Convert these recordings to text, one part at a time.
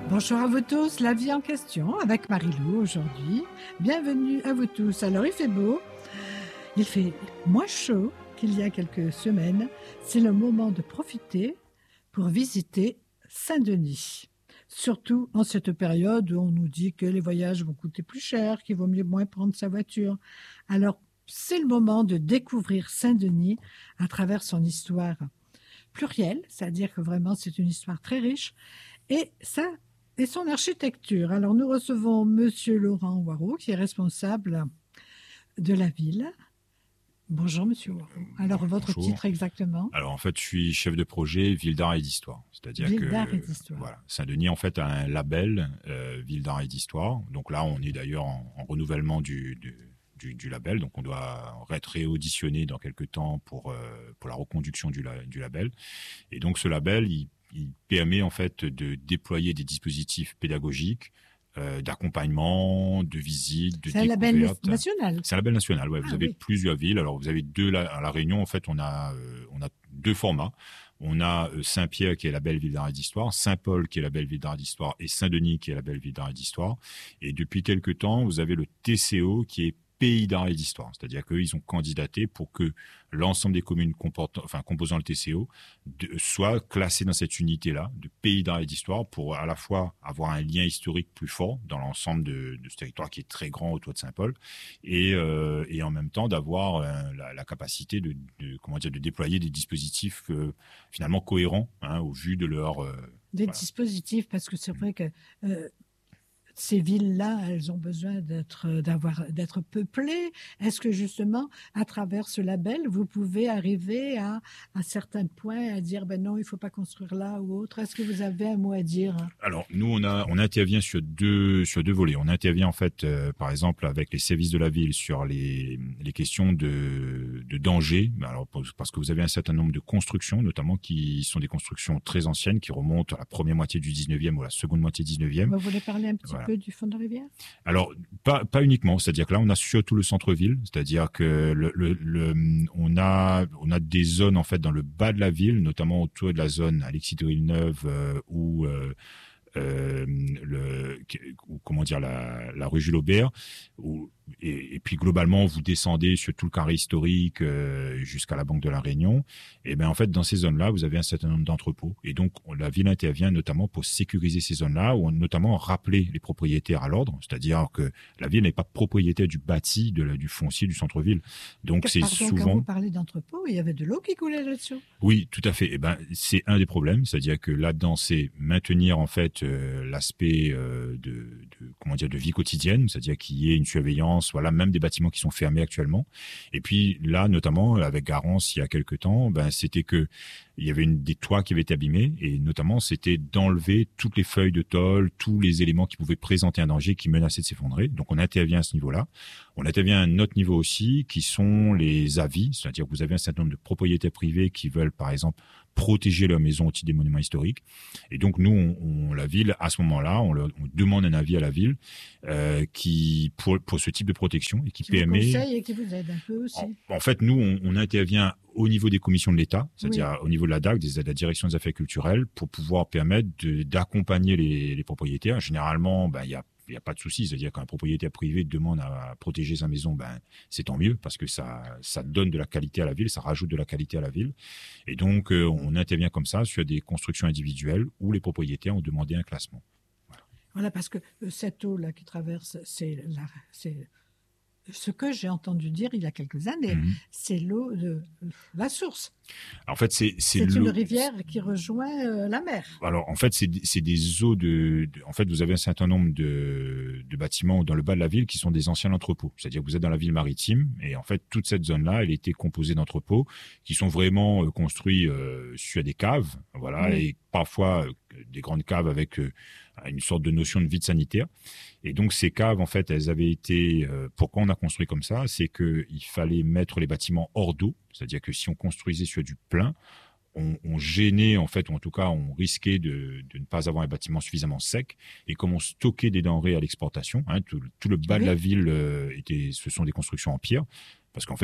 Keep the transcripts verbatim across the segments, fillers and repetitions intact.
Bonjour à vous tous, la vie en question avec Marie-Lou aujourd'hui. Bienvenue à vous tous. Alors il fait beau, il fait moins chaud qu'il y a quelques semaines. C'est le moment de profiter pour visiter Saint-Denis. Surtout en cette période où on nous dit que les voyages vont coûter plus cher, qu'il vaut mieux moins prendre sa voiture. Alors c'est le moment de découvrir Saint-Denis à travers son histoire plurielle, c'est-à-dire que vraiment c'est une histoire très riche. Et ça, et son architecture. Alors, nous recevons Monsieur Laurent Waro, qui est responsable de la ville. Bonjour, Monsieur Waro. Alors, votre Bonjour. titre exactement? Alors, en fait, je suis chef de projet Ville d'art et d'histoire. C'est-à-dire Ville que d'art et d'histoire. Voilà, Saint-Denis, en fait, a un label euh, Ville d'art et d'histoire. Donc là, on est d'ailleurs en, en renouvellement du, du, du, du label. Donc, on doit être réauditionné dans quelques temps pour euh, pour la reconduction du, du label. Et donc, ce label, il Il permet en fait de déployer des dispositifs pédagogiques, euh, d'accompagnement, de visite, de découverte. C'est un label national. C'est un label national. Ouais, ah, vous avez oui. plusieurs villes. Alors vous avez deux là, à la Réunion. En fait, on a euh, on a deux formats. On a euh, Saint-Pierre qui est la belle ville d'art et d'histoire, Saint-Paul qui est la belle ville d'art et d'histoire, et Saint-Denis qui est la belle ville d'art et d'histoire. Et depuis quelque temps, vous avez le T C O qui est Pays d'art et d'histoire, c'est-à-dire qu'eux, ils ont candidaté pour que l'ensemble des communes comportant, enfin, composant le T C O de, soient classées dans cette unité-là de pays d'art et d'histoire pour à la fois avoir un lien historique plus fort dans l'ensemble de, de ce territoire qui est très grand autour de Saint-Paul et, euh, et en même temps d'avoir euh, la, la capacité de, de, comment dire, de déployer des dispositifs euh, finalement cohérents hein, au vu de leur... Euh, des voilà. dispositifs, parce que c'est vrai que... Euh, ces villes-là, elles ont besoin d'être, d'avoir, d'être peuplées. Est-ce que justement, à travers ce label, vous pouvez arriver à, à certains points à dire, ben non, il faut pas construire là ou autre? Est-ce que vous avez un mot à dire? Alors, nous, on a, on intervient sur deux, sur deux volets. On intervient, en fait, euh, par exemple, avec les services de la ville sur les, les questions de, de danger. Alors, parce que vous avez un certain nombre de constructions, notamment, qui sont des constructions très anciennes, qui remontent à la première moitié du dix-neuvième ou à la seconde moitié du dix-neuvième. Vous voulez parler un petit Voilà. peu du fond de la rivière? Alors pas pas uniquement, c'est-à-dire que là on a surtout le centre-ville, c'est-à-dire que le, le, le on a on a des zones en fait dans le bas de la ville, notamment autour de la zone Alexis de Villeneuve euh, ou euh, euh, le ou, comment dire la la rue Jules Aubert où Et, et puis globalement, vous descendez sur tout le carré historique euh, jusqu'à la Banque de la Réunion. Et ben en fait, dans ces zones-là, vous avez un certain nombre d'entrepôts. Et donc, on, la ville intervient notamment pour sécuriser ces zones-là, ou notamment rappeler les propriétaires à l'ordre, c'est-à-dire que la ville n'est pas propriétaire du bâti, de la, du foncier du centre-ville. Donc c'est Pardon, souvent. Quand vous parlez d'entrepôts, il y avait de l'eau qui coulait là-dessus. Oui, tout à fait. Et ben c'est un des problèmes, c'est-à-dire que là-dedans, c'est maintenir en fait euh, l'aspect euh, de, de comment dire de vie quotidienne, c'est-à-dire qu'il y ait une surveillance. Voilà, même des bâtiments qui sont fermés actuellement. Et puis là, notamment avec Garance, il y a quelques temps, ben c'était que il y avait une des toits qui avaient été abîmés et notamment c'était d'enlever toutes les feuilles de tôle, tous les éléments qui pouvaient présenter un danger, qui menaçaient de s'effondrer. Donc on intervient à ce niveau-là. On intervient à un autre niveau aussi, qui sont les avis, c'est-à-dire que vous avez un certain nombre de propriétaires privés qui veulent, par exemple, protéger leur maison au titre des monuments historiques. Et donc nous, on, on la ville, à ce moment-là, on, leur, on demande un avis à la ville euh, qui pour pour ce type de protection et qui, qui permet. Vous conseille et qui vous aide un peu aussi. En, en fait, nous, on, on intervient au niveau des commissions de l'État, c'est-à-dire oui. au niveau de la D A C, de la Direction des Affaires culturelles, pour pouvoir permettre de, d'accompagner les, les propriétaires. Généralement, ben il y a il n'y a pas de souci, c'est-à-dire qu'un propriétaire privé demande à protéger sa maison, ben c'est tant mieux parce que ça ça donne de la qualité à la ville, ça rajoute de la qualité à la ville. Et donc euh, on intervient comme ça sur des constructions individuelles où les propriétaires ont demandé un classement. Voilà, voilà parce que cette eau là qui traverse, c'est la c'est ce que j'ai entendu dire il y a quelques années, mmh. c'est l'eau de la source. En fait, c'est c'est, c'est l'eau, une rivière qui rejoint euh, la mer. Alors, en fait, c'est c'est des eaux de, de. En fait, vous avez un certain nombre de de bâtiments dans le bas de la ville qui sont des anciens entrepôts. C'est-à-dire que vous êtes dans la ville maritime et en fait, toute cette zone-là, elle était composée d'entrepôts qui sont vraiment euh, construits euh, sur des caves, voilà, oui. et parfois euh, des grandes caves avec euh, une sorte de notion de vide sanitaire. Et donc ces caves, en fait, elles avaient été. Euh, pourquoi on a construit comme ça? C'est que il fallait mettre les bâtiments hors d'eau, c'est-à-dire que si on construisait sur du plein, on, on gênait en fait, ou en tout cas, on risquait de, de ne pas avoir un bâtiment suffisamment sec. Et comme on stockait des denrées à l'exportation, hein, tout, tout le bas oui. de la ville euh, était, ce sont des constructions en pierre. Parce qu'en fait,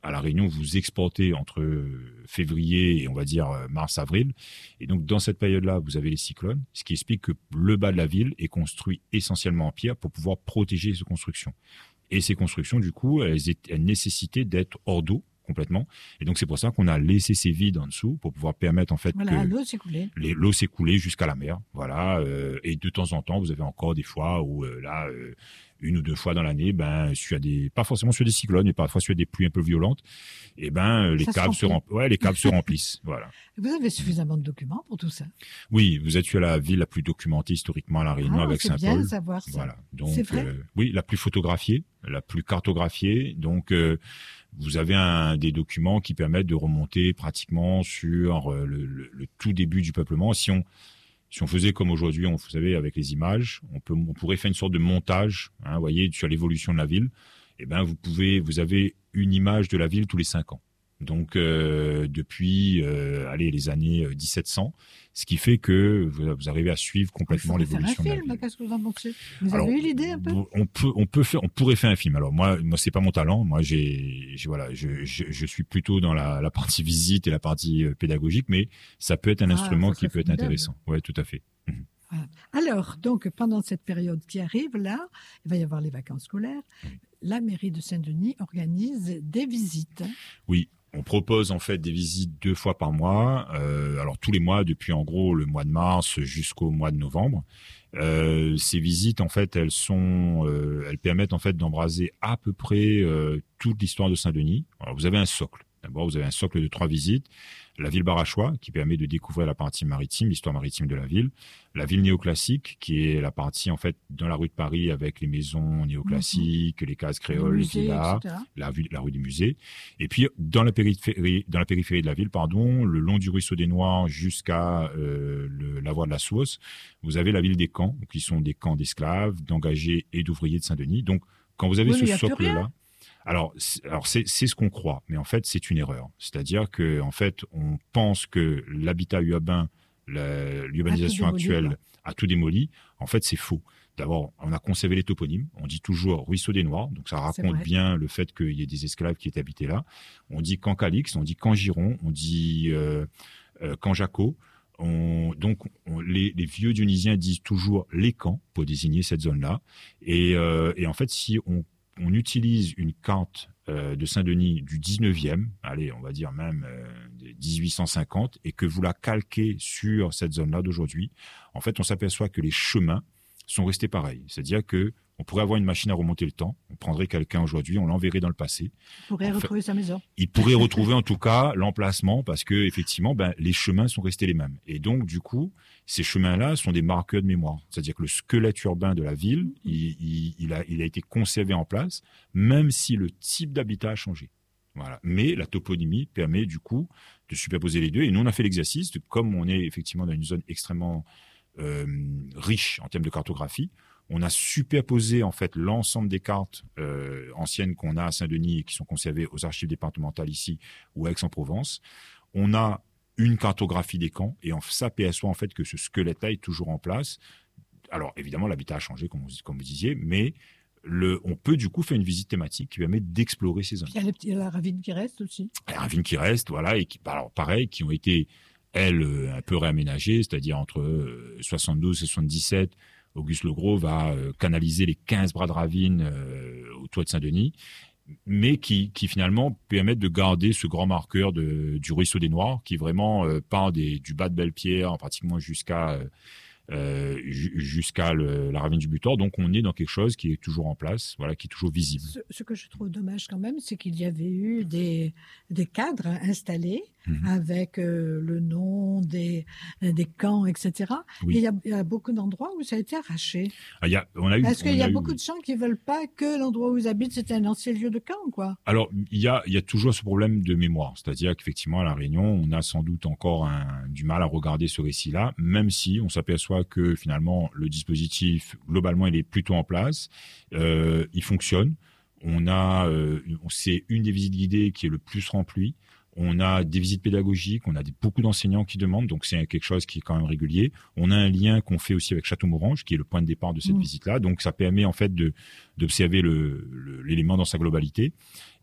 à La Réunion, vous exportez entre février et on va dire mars-avril. Et donc, dans cette période-là, vous avez les cyclones, ce qui explique que le bas de la ville est construit essentiellement en pierre pour pouvoir protéger ces constructions. Et ces constructions, du coup, elles, elles nécessitaient d'être hors d'eau complètement. Et donc, c'est pour ça qu'on a laissé ces vides en dessous pour pouvoir permettre, en fait, voilà, que l'eau s'écoulait. Les, l'eau s'écoulait jusqu'à la mer. Voilà. Euh, et de temps en temps, vous avez encore des fois où, euh, là, euh, une ou deux fois dans l'année, ben, sur des, pas forcément sur des cyclones, mais parfois sur des pluies un peu violentes, et ben, les câbles se, rem... ouais, les câbles se remplissent. Voilà. Vous avez suffisamment de documents pour tout ça? Oui, vous êtes sur la ville la plus documentée historiquement à La Réunion, ah, avec c'est Saint-Paul. Bien savoir ça. Voilà. Donc, c'est vrai euh, oui, la plus photographiée, la plus cartographiée. Donc, euh, vous avez un, des documents qui permettent de remonter pratiquement sur euh, le, le, le tout début du peuplement. Si on Si on faisait comme aujourd'hui, on, vous savez, avec les images, on, peut, on pourrait faire une sorte de montage, hein, vous voyez, sur l'évolution de la ville. Eh ben, vous pouvez, vous avez une image de la ville tous les cinq ans. Donc, euh, depuis, euh, allez, les années dix-sept cents, ce qui fait que vous, vous arrivez à suivre complètement l'évolution de la ville. Faire un film, qu'est-ce que vous en pensez? Vous Alors, avez eu l'idée un peu? On peut, on peut faire, on pourrait faire un film. Alors moi, moi, c'est pas mon talent. Moi, j'ai, j'ai voilà, je, je, je suis plutôt dans la, la partie visite et la partie pédagogique, mais ça peut être un ah, instrument qui peut formidable. être intéressant. Ouais, tout à fait. Voilà. Alors, donc, pendant cette période qui arrive, là, il va y avoir les vacances scolaires. Oui. La mairie de Saint-Denis organise des visites. Oui. On propose en fait des visites deux fois par mois, euh, alors tous les mois depuis en gros le mois de mars jusqu'au mois de novembre. Euh, ces visites en fait elles sont, euh, elles permettent en fait d'embraser à peu près euh, toute l'histoire de Saint-Denis. Alors, vous avez un socle. D'abord vous avez un socle de trois visites. La ville Barachois, qui permet de découvrir la partie maritime, l'histoire maritime de la ville. La ville néoclassique, qui est la partie, en fait, dans la rue de Paris, avec les maisons néoclassiques, mmh. les cases créoles, les villas, la rue, la rue des musées. Et puis, dans la périphérie, dans la périphérie de la ville, pardon, le long du ruisseau des Noirs jusqu'à euh, le, la voie de la Sauce, vous avez la ville des camps, qui sont des camps d'esclaves, d'engagés et d'ouvriers de Saint-Denis. Donc, quand vous avez oui, ce socle-là, Alors, c'est, alors c'est, c'est ce qu'on croit, mais en fait, c'est une erreur. C'est-à-dire que, en fait, on pense que l'habitat urbain, la, l'urbanisation démoli, actuelle, quoi. a tout démoli. En fait, c'est faux. D'abord, on a conservé les toponymes. On dit toujours Ruisseau des Noirs, donc ça raconte bien le fait qu'il y ait des esclaves qui étaient habités là. On dit Camp Calix, on dit Camp Giron, on dit euh, euh, Camp Jacot. On, donc, on, les, les vieux Dionysiens disent toujours les camps pour désigner cette zone-là. Et, euh, et en fait, si on on utilise une carte euh, de Saint-Denis du dix-neuvième, allez, on va dire même euh, de dix-huit cent cinquante, et que vous la calquez sur cette zone-là d'aujourd'hui, en fait, on s'aperçoit que les chemins sont restés pareils. C'est-à-dire que on pourrait avoir une machine à remonter le temps. On prendrait quelqu'un aujourd'hui, on l'enverrait dans le passé. Il pourrait en retrouver fait, sa maison. Il pourrait retrouver en tout cas l'emplacement parce que effectivement, ben, les chemins sont restés les mêmes. Et donc, du coup, ces chemins-là sont des marqueurs de mémoire. C'est-à-dire que le squelette urbain de la ville, mmh. il, il, il, a, il a été conservé en place, même si le type d'habitat a changé. Voilà. Mais la toponymie permet du coup de superposer les deux. Et nous, on a fait l'exercice de, comme on est effectivement dans une zone extrêmement euh, riche en termes de cartographie, on a superposé en fait l'ensemble des cartes euh, anciennes qu'on a à Saint-Denis et qui sont conservées aux archives départementales ici ou à Aix-en-Provence. On a une cartographie des camps et on s'aperçoit en fait que ce squelette-là est toujours en place. Alors évidemment, l'habitat a changé comme, on, comme vous disiez, mais le, on peut du coup faire une visite thématique qui permet d'explorer ces zones. Il y a, les petits, il y a la ravine qui reste aussi. La ravine qui reste, voilà, et qui, alors pareil, qui ont été elles un peu réaménagées, c'est-à-dire entre soixante-douze et soixante-dix-sept. Auguste Legros va euh, canaliser les quinze bras de ravine euh, au toit de Saint-Denis, mais qui, qui finalement permettent de garder ce grand marqueur de, du ruisseau des Noirs, qui vraiment euh, part des, du bas de Belle-Pierre pratiquement jusqu'à euh, euh, jusqu'à le, la ravine du Butor. Donc on est dans quelque chose qui est toujours en place, voilà, qui est toujours visible. Ce, ce que je trouve dommage quand même, c'est qu'il y avait eu des, des cadres installés mmh. avec euh, le nom des, des camps, et cetera. Oui. Et il y, a, il y a beaucoup d'endroits où ça a été arraché. Ah, il y a, on a eu, Parce qu'il y a, a beaucoup eu... de gens qui ne veulent pas que l'endroit où ils habitent, c'était un ancien lieu de camp, quoi. Alors, il y a, il y a toujours ce problème de mémoire. C'est-à-dire qu'effectivement, à La Réunion, on a sans doute encore un, du mal à regarder ce récit-là, même si on s'aperçoit que finalement, le dispositif, globalement, il est plutôt en place. Euh, il fonctionne. On a, euh, c'est une des visites guidées qui est le plus remplie. On a des visites pédagogiques, on a des, beaucoup d'enseignants qui demandent, donc c'est quelque chose qui est quand même régulier. On a un lien qu'on fait aussi avec Château-Morange, qui est le point de départ de cette mmh. visite-là. Donc ça permet en fait de, d'observer le, le, l'élément dans sa globalité.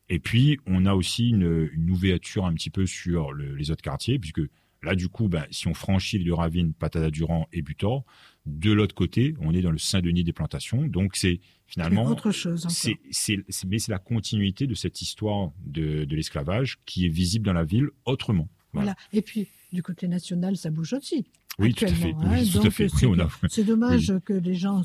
Et puis, on a aussi une, une ouverture un petit peu sur le, les autres quartiers, puisque là, du coup, ben, si on franchit les deux ravines, Patada-Durand et Butor, de l'autre côté, on est dans le Saint-Denis des Plantations. Donc, c'est finalement... C'est autre chose encore. C'est, c'est, c'est, mais c'est la continuité de cette histoire de, de l'esclavage qui est visible dans la ville autrement. Voilà. Voilà. Et puis, du côté national, ça bouge aussi. Oui, tout à fait. Hein. Oui, tout Donc, à fait. C'est, oui, on a... c'est dommage oui. que les gens...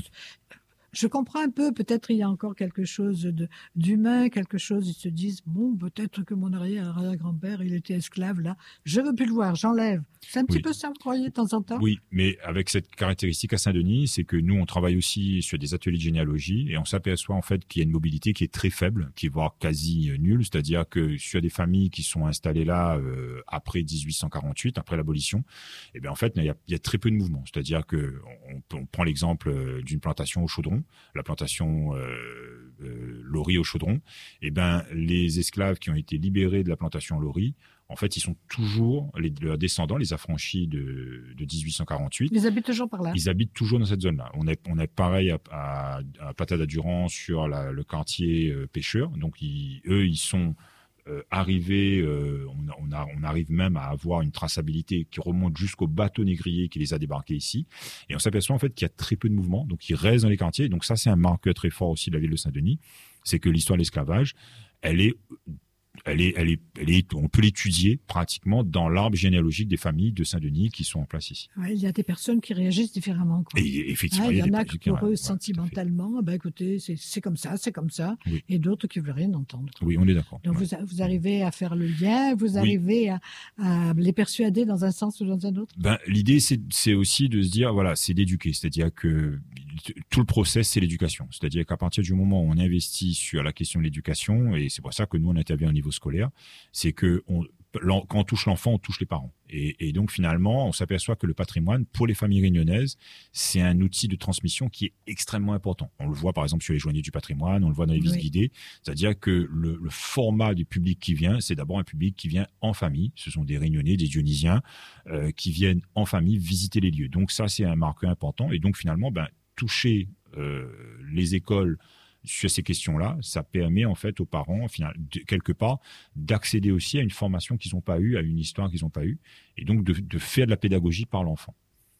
Je comprends un peu, peut-être il y a encore quelque chose de, d'humain, quelque chose, ils se disent, bon, peut-être que mon arrière-grand-père, il était esclave, là, je veux plus le voir, j'enlève. C'est un petit oui. peu ça, vous croyez, de temps en temps? Oui, mais avec cette caractéristique à Saint-Denis, c'est que nous, on travaille aussi sur des ateliers de généalogie et on s'aperçoit en fait qu'il y a une mobilité qui est très faible, qui est voire quasi nulle, c'est-à-dire que sur des familles qui sont installées là euh, après dix-huit cent quarante-huit, après l'abolition, eh bien en fait, il y a, il y a très peu de mouvement. C'est-à-dire que on, on prend l'exemple d'une plantation au chaudron, la plantation euh, euh, Laurie au chaudron, eh ben les esclaves qui ont été libérés de la plantation Laurie, en fait, ils sont toujours, les, leurs descendants, les affranchis de, de dix-huit cent quarante-huit. Ils habitent toujours par là. Ils habitent toujours dans cette zone-là. On est, on est pareil à, à, à Patada-Durand sur la, le quartier euh, pêcheur. Donc, ils, eux, ils sont euh, arrivés, euh, on, on, a, on arrive même à avoir une traçabilité qui remonte jusqu'au bateau négrier qui les a débarqués ici. Et on s'aperçoit en fait qu'il y a très peu de mouvement. Donc, ils restent dans les quartiers. Donc, ça, c'est un marqueur très fort aussi de la ville de Saint-Denis. C'est que l'histoire de l'esclavage, elle est... Elle est, elle est, elle est, on peut l'étudier pratiquement dans l'arbre généalogique des familles de Saint-Denis qui sont en place ici. Ouais, il y a des personnes qui réagissent différemment. Quoi. Et effectivement, ah, il y, y a en des a qui pour eux, ouais, sentimentalement, ben écoutez, c'est, c'est comme ça, c'est comme ça, oui. Et d'autres qui veulent rien entendre. Oui, on est d'accord. Donc ouais. vous, vous arrivez à faire le lien, vous arrivez oui. à, à les persuader dans un sens ou dans un autre. Ben l'idée c'est, c'est aussi de se dire voilà, c'est d'éduquer, c'est-à-dire que tout le process c'est l'éducation, c'est-à-dire qu'à partir du moment où on investit sur la question de l'éducation, et c'est pour ça que nous on intervient au niveau scolaire, c'est que on, quand on touche l'enfant, on touche les parents. Et, et donc finalement, on s'aperçoit que le patrimoine, pour les familles réunionnaises, c'est un outil de transmission qui est extrêmement important. On le voit par exemple sur les journées du patrimoine, on le voit dans les visites oui. guidées, c'est-à-dire que le, le format du public qui vient, c'est d'abord un public qui vient en famille. Ce sont des Réunionnais, des Dionysiens euh, qui viennent en famille visiter les lieux. Donc ça, c'est un marqueur important. Et donc finalement, ben, toucher euh, les écoles sur ces questions-là, ça permet en fait aux parents, final, de, quelque part, d'accéder aussi à une formation qu'ils n'ont pas eue, à une histoire qu'ils n'ont pas eue, et donc de, de faire de la pédagogie par l'enfant.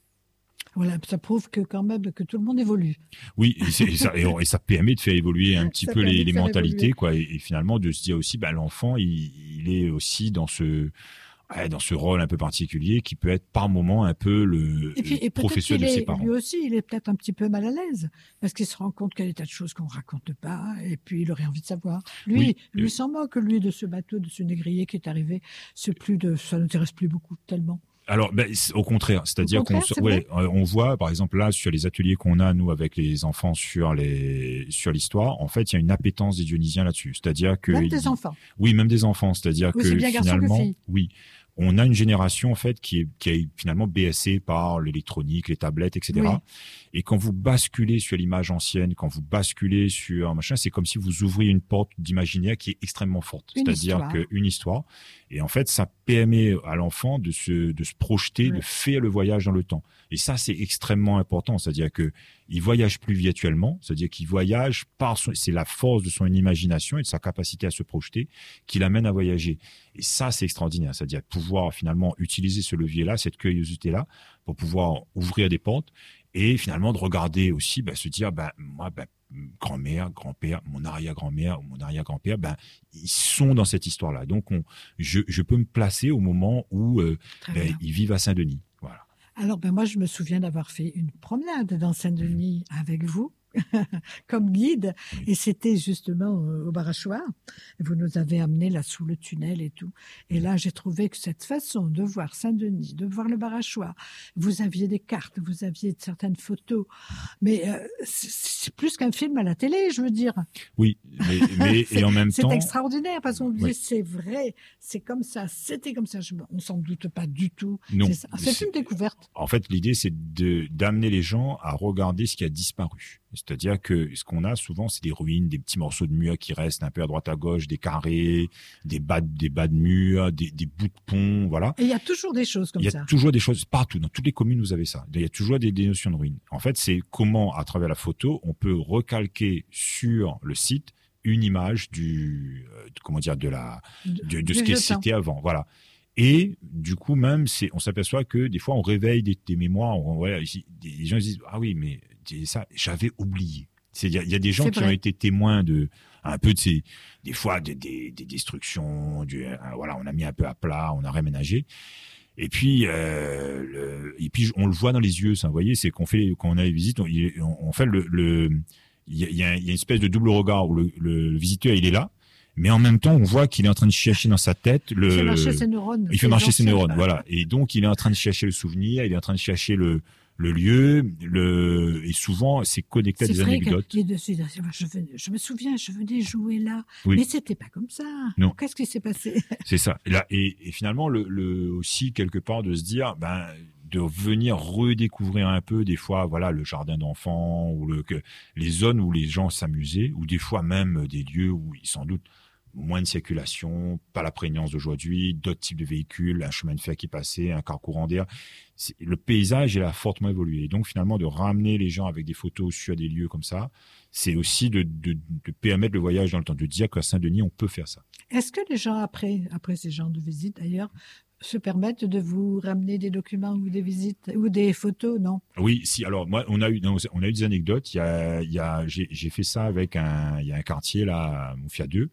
Voilà, ça prouve que quand même que tout le monde évolue. Oui, et, c'est, et, ça, et, et ça permet de faire évoluer un petit ça peu les, les mentalités, quoi, et, et finalement de se dire aussi, bah, l'enfant, il, il est aussi dans ce dans ce rôle un peu particulier qui peut être par moment un peu le, et puis, le et professeur de est, ses parents. Lui aussi, il est peut-être un petit peu mal à l'aise parce qu'il se rend compte qu'il y a des tas de choses qu'on raconte pas et puis il aurait envie de savoir. Lui, oui, lui euh... s'en moque, lui, de ce bateau, de ce négrier qui est arrivé. C'est plus de, ça n'intéresse plus beaucoup tellement. Alors, ben, au contraire, c'est-à-dire au contraire, qu'on ouais, on voit, par exemple, là, sur les ateliers qu'on a, nous, avec les enfants sur les, sur l'histoire, en fait, il y a une appétence des Dionysiens là-dessus. C'est-à-dire que. Même des enfants. Oui, même des enfants. C'est-à-dire oui, que c'est bien finalement. Que fille. Oui. On a une génération, en fait, qui est, qui est finalement B S C par l'électronique, les tablettes, et cetera. Oui. Et quand vous basculez sur l'image ancienne, quand vous basculez sur machin, c'est comme si vous ouvriez une porte d'imaginaire qui est extrêmement forte. Une C'est-à-dire histoire. qu'une histoire. Et en fait, ça permet à l'enfant de se, de se projeter, oui. de faire le voyage dans le temps. Et ça, c'est extrêmement important. C'est-à-dire que il voyage plus virtuellement. C'est-à-dire qu'il voyage par son, c'est la force de son imagination et de sa capacité à se projeter qui l'amène à voyager. Et ça, c'est extraordinaire. C'est-à-dire pouvoir finalement utiliser ce levier-là, cette curiosité-là, pour pouvoir ouvrir des portes et finalement de regarder aussi, bah, se dire, bah, moi, bah, grand-mère, grand-père, mon arrière-grand-mère, mon arrière-grand-père, ben ils sont dans cette histoire-là. Donc on, je, je peux me placer au moment où euh, ben, ils vivent à Saint-Denis. Voilà. Alors ben moi je me souviens d'avoir fait une promenade dans Saint-Denis mmh. avec vous. comme guide, oui. Et c'était justement au Barachois. Vous nous avez amenés là sous le tunnel et tout. Et là, j'ai trouvé que cette façon de voir Saint-Denis, de voir le Barachois, vous aviez des cartes, vous aviez certaines photos, mais euh, c'est, c'est plus qu'un film à la télé, je veux dire. Oui, mais, mais et en même c'est temps, c'est extraordinaire parce qu'on me dit oui. c'est vrai, c'est comme ça, c'était comme ça. Je, on s'en doute pas du tout. Non, c'est, ça. c'est, c'est une découverte. En fait, l'idée c'est de d'amener les gens à regarder ce qui a disparu. C'est-à-dire que ce qu'on a souvent, c'est des ruines, des petits morceaux de murs qui restent un peu à droite à gauche, des carrés, des bas, des bas de murs, des, des bouts de pont, voilà. Et il y a toujours des choses comme ça. Il y a ça. toujours des choses partout. Dans toutes les communes, vous avez ça. Il y a toujours des, des notions de ruines. En fait, c'est comment, à travers la photo, on peut recalquer sur le site une image du, euh, comment dire, de la, de, de ce qui c'était avant. Voilà. Et du coup, même, c'est, on s'aperçoit que des fois, on réveille des, des mémoires. On, voilà, des gens disent ah oui, mais ça, j'avais oublié. Il y, y a des gens qui ont été témoins de un peu de ces, des fois, des, des, des destructions. Du, euh, voilà, on a mis un peu à plat, on a réménagé. Et puis, euh, le, et puis, on le voit dans les yeux. Ça, vous voyez, c'est qu'on fait quand on a les visites, on, on fait le, le il y a, il y a une espèce de double regard où le, le, le visiteur il est là, mais en même temps, on voit qu'il est en train de chercher dans sa tête le. Il fait marcher ses neurones. Il fait marcher ses neurones, voilà. Et donc, il est en train de chercher le souvenir, il est en train de chercher le. le lieu, le et souvent c'est connecté à des anecdotes. Que dessus, je, venais, je me souviens, je venais jouer là, oui. Mais c'était pas comme ça. Non. Qu'est-ce qui s'est passé? C'est ça. Et, là, et, et finalement, le, le aussi quelque part de se dire, ben, de venir redécouvrir un peu des fois, voilà, le jardin d'enfants ou le que les zones où les gens s'amusaient, ou des fois même des lieux où ils sans doute moins de circulation, pas la prégnance d'aujourd'hui, d'autres types de véhicules, un chemin de fer qui passait, un car courant d'air. C'est, le paysage, il a fortement évolué. Et donc, finalement, de ramener les gens avec des photos sur des lieux comme ça, c'est aussi de, de, de permettre le voyage dans le temps, de dire qu'à Saint-Denis, on peut faire ça. Est-ce que les gens, après, après ces genres de visites, d'ailleurs, se permettent de vous ramener des documents ou des visites ou des photos, non? Oui, si. Alors moi, on a eu, on a eu des anecdotes. Il y a, il y a, j'ai, j'ai fait ça avec un, il y a un quartier là, à Moufia deux.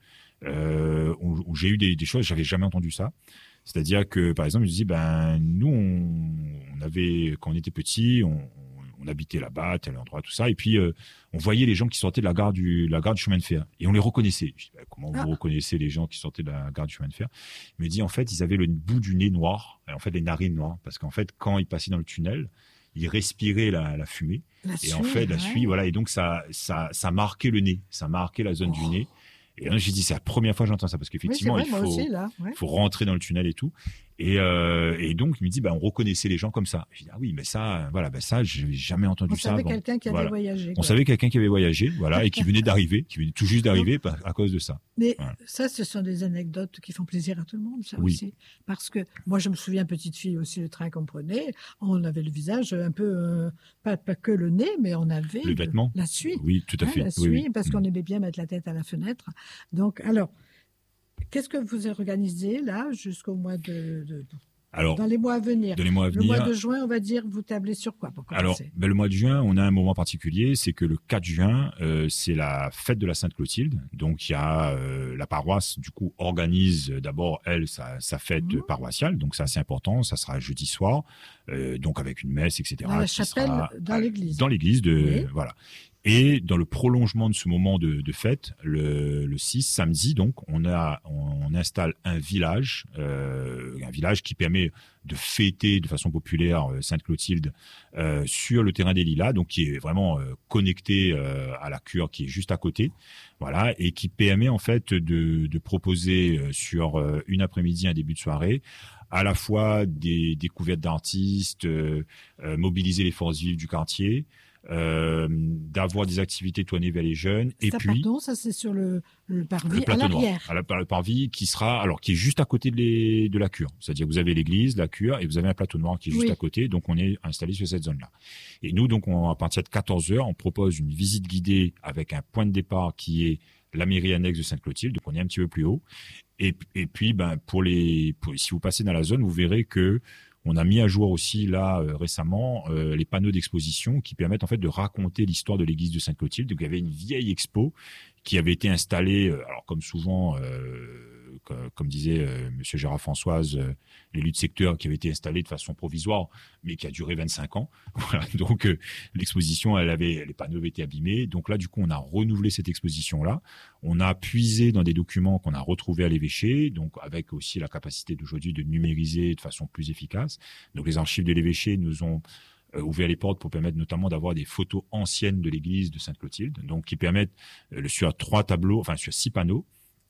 Euh, où, où j'ai eu des, des choses, j'avais jamais entendu ça. C'est-à-dire que, par exemple, je dis, ben, nous, on, on avait, quand on était petits, on, on habitait là-bas, tel endroit, tout ça, et puis euh, on voyait les gens qui sortaient de la gare du, la gare du chemin de fer, et on les reconnaissait. Je dis, ben, comment ah. vous reconnaissez les gens qui sortaient de la gare du chemin de fer? Il me dit, en fait, ils avaient le bout du nez noir, et en fait, les narines noires, parce qu'en fait, quand ils passaient dans le tunnel, ils respiraient la, la fumée, la et suie, en fait, la ouais. suie, voilà, et donc ça, ça, ça marquait le nez, ça marquait la zone oh. du nez. Et là, j'ai dit, c'est la première fois que j'entends ça, parce qu'effectivement, oui, il faut, aussi, là, ouais. faut rentrer dans le tunnel et tout. Et, euh, et donc, il me dit, bah, on reconnaissait les gens comme ça. Je dis, ah oui, mais ça, voilà, bah, ça, j'ai jamais entendu on ça avant. On savait quelqu'un qui avait voilà. voyagé. On savait quelqu'un qui avait voyagé, voilà, et qui venait d'arriver, qui venait tout juste d'arriver à, à cause de ça. Mais voilà. Ça, ce sont des anecdotes qui font plaisir à tout le monde, ça oui. aussi. Parce que moi, je me souviens, petite fille aussi, le train qu'on prenait, on avait le visage un peu, euh, pas, pas que le nez, mais on avait le vêtement, la suie. Oui, tout à hein, fait. La suie, oui, oui. parce qu'on aimait bien mettre la tête à la fenêtre. Donc, alors, qu'est-ce que vous organisez là jusqu'au mois de, de Alors, dans les mois à venir? Dans les mois à venir. Le mois de juin, on va dire, vous tablez sur quoi pour commencer? Alors, ben, le mois de juin, on a un moment particulier, c'est que le quatre juin, euh, c'est la fête de la Sainte-Clotilde. Donc, il y a euh, la paroisse, du coup, organise d'abord, elle, sa, sa fête mmh. paroissiale. Donc, c'est assez important. Ça sera jeudi soir, euh, donc avec une messe, et cetera. Dans la chapelle, sera, dans l'église. Dans l'église, de oui. voilà. Et dans le prolongement de ce moment de, de fête, le, le six, samedi, donc, on, a, on, on installe un village, euh, un village qui permet de fêter de façon populaire Sainte-Clotilde euh, sur le terrain des Lilas, donc qui est vraiment euh, connecté euh, à la cure qui est juste à côté, voilà, et qui permet en fait de, de proposer euh, sur euh, une après-midi, un début de soirée, à la fois des découvertes d'artistes, euh, euh, mobiliser les forces vives du quartier, Euh, d'avoir des activités tournées vers les jeunes et ça, puis pardon, ça c'est sur le, le parvis le à l'arrière noir, à la, le parvis qui sera alors qui est juste à côté de, les, de la cure, c'est-à-dire que vous avez l'église, la cure et vous avez un plateau noir qui est juste oui. à côté, donc on est installé sur cette zone-là. Et nous donc on, à partir de quatorze heures, on propose une visite guidée avec un point de départ qui est la mairie annexe de Sainte-Clotilde, donc on est un petit peu plus haut. Et, et puis ben pour les pour, si vous passez dans la zone, vous verrez que on a mis à jour aussi là euh, récemment euh, les panneaux d'exposition qui permettent en fait de raconter l'histoire de l'église de Sainte-Clotilde. Donc il y avait une vieille expo qui avait été installée, euh, alors comme souvent, euh, comme, comme disait euh, Monsieur Gérard Françoise, euh, l'élu de secteur, qui avait été installée de façon provisoire, mais qui a duré vingt-cinq ans. Voilà. Donc euh, l'exposition, elle avait, les panneaux avaient été abîmés. Donc là, du coup, on a renouvelé cette exposition-là. On a puisé dans des documents qu'on a retrouvés à l'évêché, donc avec aussi la capacité d'aujourd'hui de numériser de façon plus efficace. Donc les archives de l'évêché nous ont euh, ouvert les portes pour permettre notamment d'avoir des photos anciennes de l'église de Sainte-Clotilde, donc qui permettent euh, sur trois tableaux, enfin sur six panneaux,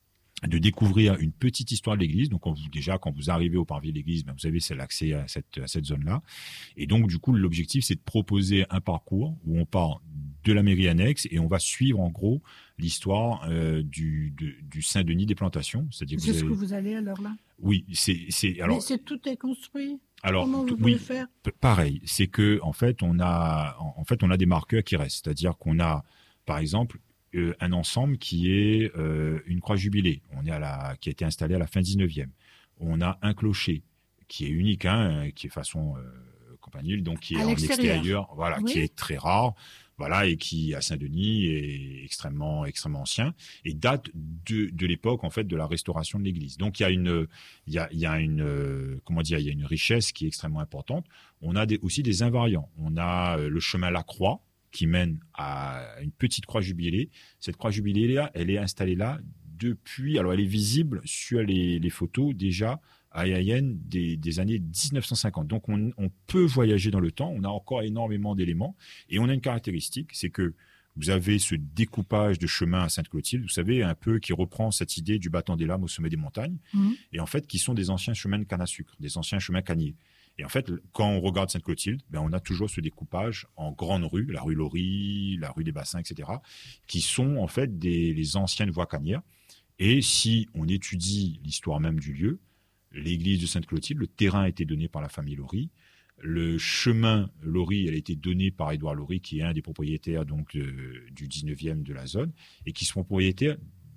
de découvrir une petite histoire de l'église. Donc, on vous, déjà, quand vous arrivez au parvis de l'église, ben, vous avez l'accès à cette, à cette zone-là. Et donc, du coup, l'objectif, c'est de proposer un parcours où on part de la mairie annexe et on va suivre, en gros, l'histoire euh, du, de, du Saint-Denis des plantations. C'est-à-dire que c'est vous ce avez... que vous allez alors là? Oui, c'est, c'est, alors. Mais c'est tout est construit. Alors, comment vous oui, pouvez faire? P- pareil. C'est que, en fait, on a, en, en fait, on a des marqueurs qui restent. C'est-à-dire qu'on a, par exemple, euh, un ensemble qui est euh, une croix jubilée. On est à la, qui a été installée à la fin dix-neuvième. On a un clocher qui est unique, hein, qui est façon euh, campanile, donc qui est à en l'extérieur. extérieur, voilà, Oui. qui est très rare, voilà, et qui à Saint-Denis est extrêmement, extrêmement ancien et date de, de l'époque en fait de la restauration de l'église. Donc il y a une, il y a, il y a une, euh, comment dire, il y a une richesse qui est extrêmement importante. On a des, aussi des invariants. On a euh, le chemin La Croix qui mène à une petite croix jubilée. Cette croix jubilée là, elle est installée là depuis, alors elle est visible sur les, les photos déjà à Yayen des, des années dix-neuf cent cinquante. Donc on, on peut voyager dans le temps, on a encore énormément d'éléments et on a une caractéristique, c'est que vous avez ce découpage de chemin à Sainte-Clotilde, vous savez, un peu qui reprend cette idée du battant des lames au sommet des montagnes, Mmh. et en fait qui sont des anciens chemins de canne à sucre, des anciens chemins canniers. Et en fait, quand on regarde Sainte-Clotilde, ben on a toujours ce découpage en grandes rues, la rue Laurie, la rue des Bassins, et cetera, qui sont en fait des, les anciennes voies cannières. Et si on étudie l'histoire même du lieu, l'église de Sainte-Clotilde, le terrain a été donné par la famille Laurie. Le chemin Laurie, elle a été donné par Édouard Laurie, qui est un des propriétaires donc euh, du dix-neuvième de la zone, et qui sont propriétaires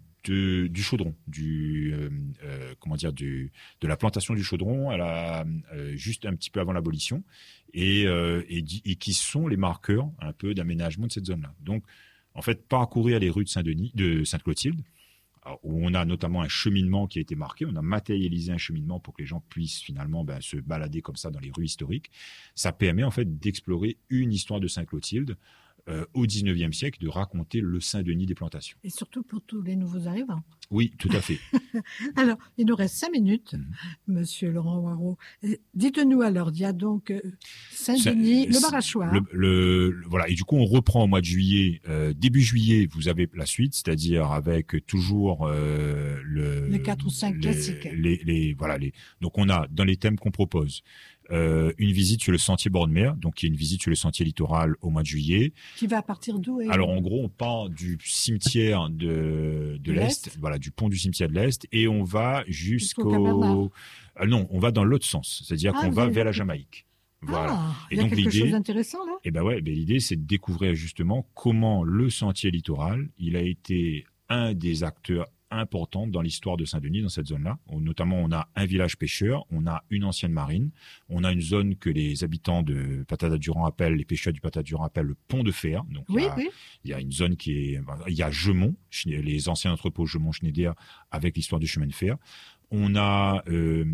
de, du chaudron, du euh, euh, comment dire, du, de la plantation du chaudron, à la, euh, juste un petit peu avant l'abolition, et, euh, et, et qui sont les marqueurs un peu d'aménagement de cette zone-là. Donc, en fait, parcourir les rues de Saint-Denis, de Sainte-Clotilde, où on a notamment un cheminement qui a été marqué, on a matérialisé un cheminement pour que les gens puissent finalement ben, se balader comme ça dans les rues historiques. Ça permet en fait d'explorer une histoire de Sainte-Clotilde euh, au dix-neuvième siècle, de raconter le Saint-Denis des plantations. Et surtout pour tous les nouveaux arrivants. Oui, tout à fait. Alors, il nous reste cinq minutes, Mmh. Monsieur Laurent Warreau. Euh, Dites-nous alors, il y a donc euh, Saint-Denis, le Barachois. Le, le, le- voilà. Et du coup, on reprend au mois de juillet. Euh, début juillet, vous avez la suite, c'est-à-dire avec toujours euh, le, Les quatre ou cinq les, classiques. Les, les, voilà, les, donc, on a dans les thèmes qu'on propose euh, une visite sur le sentier bord de mer, donc qui est une visite sur le sentier littoral au mois de juillet. Qui va à partir d'où et Alors où en gros, on part du cimetière de, de De l'Est, l'Est. voilà, du pont du cimetière de l'Est, et on va Jusqu'au Cap Bernard. jusqu'au... Ah non, on va dans l'autre sens, c'est-à-dire Ah, qu'on vous va allez- vers la Jamaïque. Voilà. Ah, Et il y a donc, quelque l'idée- chose d'intéressant là. Et ben ouais, ben l'idée c'est de découvrir justement comment le sentier littoral, il a été un des acteurs importants dans l'histoire de Saint-Denis, dans cette zone-là. On- Notamment, on a un village pêcheur, on a une ancienne marine, on a une zone que les habitants de Patada-Durand appellent, les pêcheurs du Patada-Durand appellent le pont de fer. Donc, il Oui, y a, oui. il y a une zone qui est, il y a Gemont, les anciens entrepôts Gemont-Schneider avec l'histoire du chemin de fer. On a euh,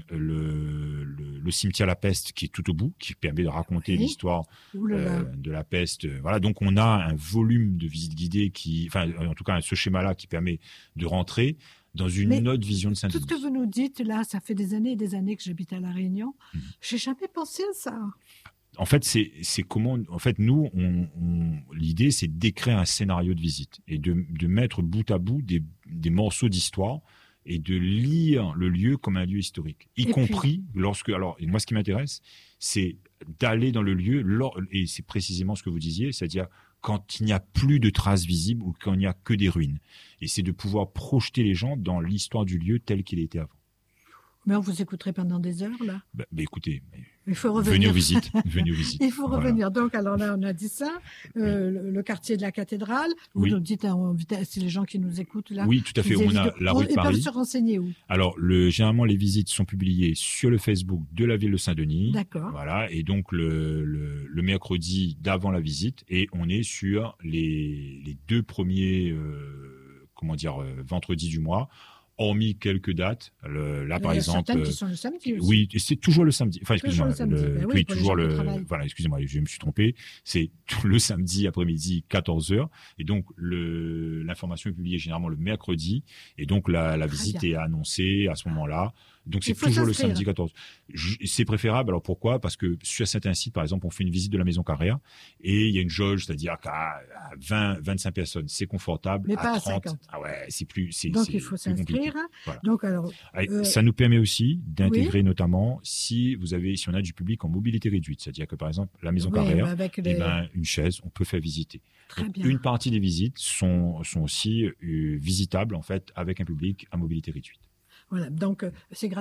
le, le, le cimetière La Peste qui est tout au bout, qui permet de raconter Oui. l'histoire Ouh là là. euh, de la peste. Voilà, donc on a un volume de visites guidées qui, enfin, en tout cas, ce schéma-là qui permet de rentrer dans une Mais autre vision de Tout Saint-Denis. ce que vous nous dites là, ça fait des années et des années que j'habite à La Réunion. Mhm. J'ai jamais pensé à ça. En fait, c'est c'est comment. En fait, nous, on, on- l'idée, c'est d'écrire un scénario de visite et de, de mettre bout à bout des, des morceaux d'histoire et de lire le lieu comme un lieu historique, y Et compris lorsque. Alors, et moi, ce qui m'intéresse, c'est d'aller dans le lieu, lors, et c'est précisément ce que vous disiez, c'est-à-dire quand il n'y a plus de traces visibles ou quand il n'y a que des ruines. Et c'est de pouvoir projeter les gens dans l'histoire du lieu tel qu'il était avant. Mais on vous écouterait pendant des heures là. Ben, ben, écoutez, Il faut venez revenir. aux visites, venez aux visites. Il faut Voilà. revenir. Donc, alors là, on a dit ça. Euh, le, le quartier de la cathédrale. Vous Oui. nous dites, hein, on invite- c'est les gens qui nous écoutent là. Oui, tout à fait. Ils On a évitent- la rue de Ils peuvent Paris. se renseigner où? Alors, le, généralement, les visites sont publiées sur le Facebook de la ville de Saint-Denis. D'accord. Voilà. Et donc, le, le, le mercredi d'avant la visite, et on est sur les, les deux premiers, euh, comment dire, euh, vendredis du mois, hormis quelques dates. Le, là, Il par y a exemple. certaines euh, qui sont le samedi aussi. Oui, et c'est toujours le samedi. Enfin, Toujours excusez-moi. le samedi. le- Ben oui, oui, pour les toujours gens qui le. travaillent. Voilà, excusez-moi, je me suis trompé. C'est le samedi après-midi, quatorze heures. Et donc, le, l'information est publiée généralement le mercredi. Et donc, la, la Très visite bien. est annoncée à ce moment-là. Donc, c'est Il faut toujours le s'inscrire. samedi quatorze. Je- C'est préférable. Alors, pourquoi? Parce que sur certains sites, par exemple, on fait une visite de la maison Carrère et il y a une jauge, c'est-à-dire qu'à vingt, vingt-cinq personnes, c'est confortable. Mais pas à trente, cinquante. ah ouais, c'est plus, c'est, Donc, c'est il faut plus compliqué. s'inscrire. Voilà. Donc, alors, Ah, Euh, ça nous permet aussi d'intégrer notamment si vous avez, si on a du public en mobilité réduite, c'est-à-dire que par exemple la maison oui, Carrère, bah, avec eh les... ben, une chaise, on peut faire visiter. Très Donc, bien. une partie des visites sont, sont aussi euh, visitables en fait avec un public à mobilité réduite. Voilà. Donc, euh, c'est gratuit?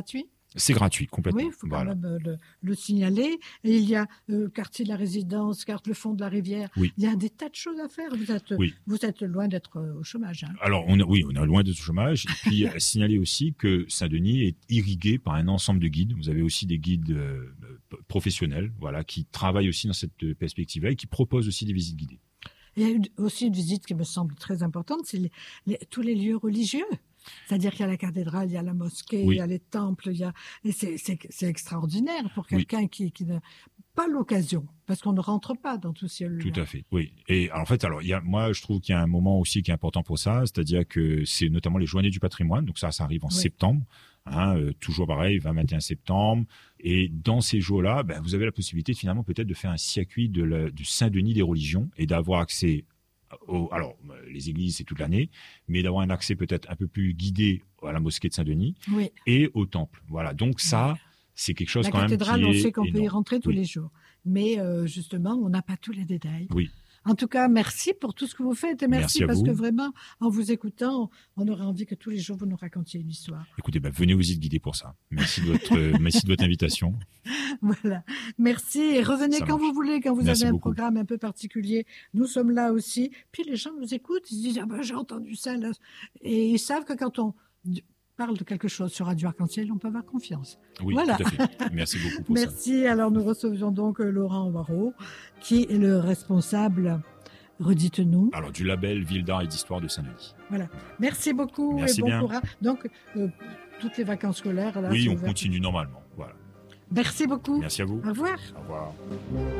C'est gratuit, complètement. Oui, il faut voilà. quand même euh, le, le signaler. Et il y a euh, quartier de la résidence, carte le fond de la rivière. Oui. Il y a des tas de choses à faire. Vous êtes, Oui. vous êtes loin d'être euh, au chômage. Hein. Alors, on a, oui, on est loin de ce chômage. Et puis, à signaler aussi que Saint-Denis est irrigué par un ensemble de guides. Vous avez aussi des guides euh, professionnels, voilà, qui travaillent aussi dans cette perspective-là et qui proposent aussi des visites guidées. Il y a aussi une visite qui me semble très importante, c'est les, les, tous les lieux religieux. C'est-à-dire qu'il y a la cathédrale, il y a la mosquée, oui. il y a les temples, il y a... Et c'est, c'est, c'est extraordinaire pour quelqu'un oui. qui, qui n'a pas l'occasion, parce qu'on ne rentre pas dans tout ce lieu. Tout à fait, oui. Et en fait, alors, il y a, moi, je trouve qu'il y a un moment aussi qui est important pour ça, c'est-à-dire que c'est notamment les Journées du patrimoine, donc ça, ça arrive en oui. septembre, hein, euh, toujours pareil, vingt vingt et un septembre. Et dans ces jours-là, ben, vous avez la possibilité finalement peut-être de faire un circuit de, la, de Saint-Denis des religions et d'avoir accès Au, alors, les églises, c'est toute l'année, mais d'avoir un accès peut-être un peu plus guidé à la mosquée de Saint-Denis oui. et au temple. Voilà. Donc ça, oui. c'est quelque chose la quand même qui est... La cathédrale, on sait qu'on énorme. peut y rentrer tous oui. les jours. Mais euh, justement, on n'a pas tous les détails. Oui. En tout cas, merci pour tout ce que vous faites et merci, merci parce vous. que vraiment, en vous écoutant, on aurait envie que tous les jours vous nous racontiez une histoire. Écoutez, ben, venez vous y guider pour ça. Merci de votre, euh, merci de votre invitation. Voilà. Merci et revenez ça quand marche. Vous voulez, quand vous merci avez un beaucoup. programme un peu particulier. Nous sommes là aussi. Puis les gens nous écoutent, ils se disent ah ben, j'ai entendu ça là. Et ils savent que quand on parle de quelque chose sur Radio Arc-en-Ciel, on peut avoir confiance. Oui, voilà. tout à fait. Merci beaucoup pour Merci. ça. Merci. Alors nous recevions donc Laurent Warraud, qui est le responsable. Redites-nous. Alors, du label Ville d'Art et d'Histoire de Saint-Denis. Voilà. Merci beaucoup Merci et bon bien. courage. Donc, euh, toutes les vacances scolaires. Là, oui, on ouvert. Continue normalement. Voilà. Merci beaucoup. Merci à vous. Au revoir. Au revoir.